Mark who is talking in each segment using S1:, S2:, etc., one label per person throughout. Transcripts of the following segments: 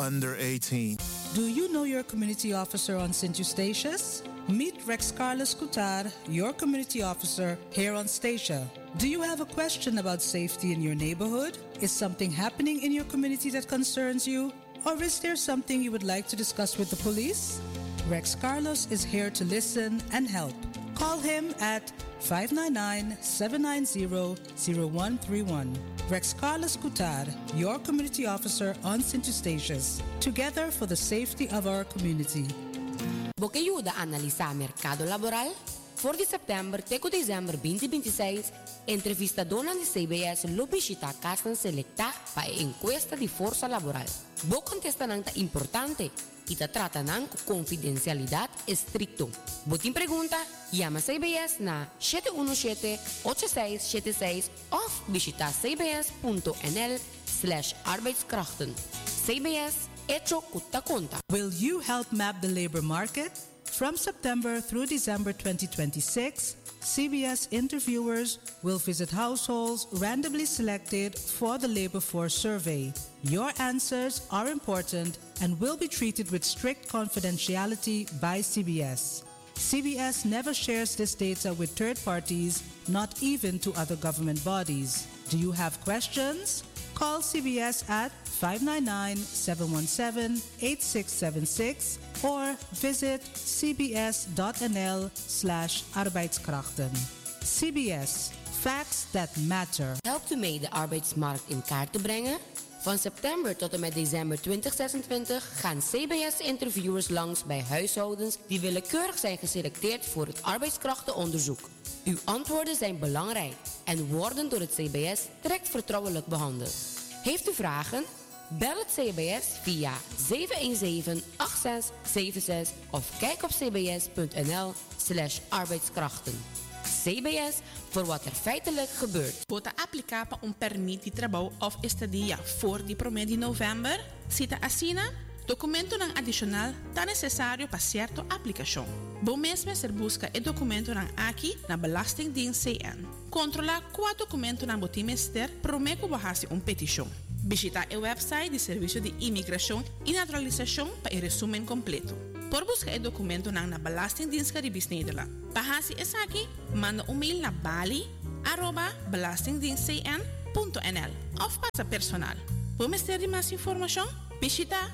S1: under 18.
S2: Do you know your community officer on St. Eustatius? Meet Rex Carlos Cutar, your community officer here on Statia. Do you have a question about safety in your neighborhood? Is something happening in your community that concerns you? Or is there something you would like to discuss with the police? Rex Carlos is here to listen and help. Call him at 599-790-0131. Rex Carlos Cutar, your community officer on St. Eustatius. Together for the safety of our community.
S3: Bocayuda analisar mercado laboral? For de September teco December 2026, entrevistadora de CBS lo visita casa selecta para encuesta de força laboral. Bo contesta nang ta importante e ta trata nang confidencialidad estricto. Botin pregunta, llama CBS na 717-8676 of visita cbs.nl/arbeidskrachten. CBS hecho kutta conta.
S2: Will you help map the labor market? From September through December 2026, CBS interviewers will visit households randomly selected for the labor force survey. Your answers are important and will be treated with strict confidentiality by CBS. CBS never shares this data with third parties, not even to other government bodies. Do you have questions? Call CBS at 599-717-8676 or visit cbs.nl/arbeidskrachten. CBS, facts that matter.
S3: Helpt u mee de arbeidsmarkt in kaart te brengen? Van september tot en met december 2026 gaan CBS-interviewers langs bij huishoudens die willekeurig zijn geselecteerd voor het arbeidskrachtenonderzoek. Uw antwoorden zijn belangrijk en worden door het CBS direct vertrouwelijk behandeld. Heeft u vragen? Bel het CBS via 717-8676 of kijk op cbs.nl/arbeidskrachten. CBS, voor wat er feitelijk gebeurt.
S4: Bota aplicar para permit de trabalho of estadia voor die promedio de novembro, cita assina documento não adicional tá necessário para certo aplicação. Bom mesmo ser busca e documento não aqui na Belastingdienst CN. Controlar qual documento não botimester promeco bahasi petição. Visita a website do Serviço de Imigração e Naturalização para o resumo completo. Por buscar o documento na Belastingdienst Caribisch Nederland. Bahasi is aqui, manda mail na bali@belastingdienstcn.nl of passa personal. Voor meer mais informação, visita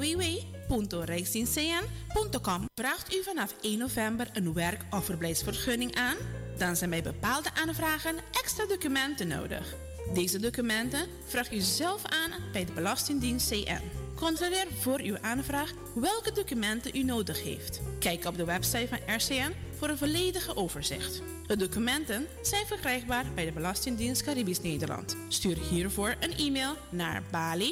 S4: www.rijksdienstcn.com. Vraagt u vanaf 1 november een werk- of verblijfsvergunning aan? Dan zijn bij bepaalde aanvragen extra documenten nodig. Deze documenten vraagt u zelf aan bij de Belastingdienst CN. Controleer voor uw aanvraag welke documenten u nodig heeft. Kijk op de website van RCN voor een volledige overzicht. De documenten zijn verkrijgbaar bij de Belastingdienst Caribisch Nederland. Stuur hiervoor een e-mail naar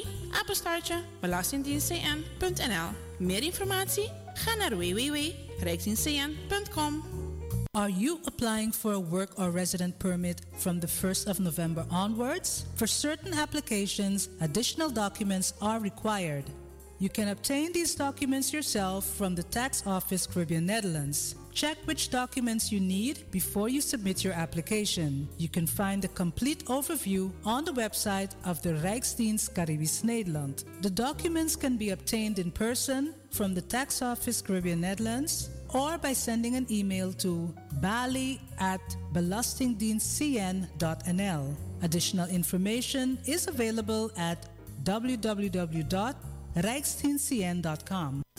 S4: bali@belastingdienstcn.nl. Meer informatie? Ga naar www.rijksdienstcn.com.
S2: Are you applying for a work or resident permit from the 1st of November onwards? For certain applications, additional documents are required. You can obtain these documents yourself from the Tax Office Caribbean Netherlands. Check which documents you need before you submit your application. You can find the complete overview on the website of the Rijksdienst Caribisch Nederland. The documents can be obtained in person from the Tax Office Caribbean Netherlands or by sending an email to bali@belastingdienstcn.nl. Additional information is available at www.rijksdienstcn.com.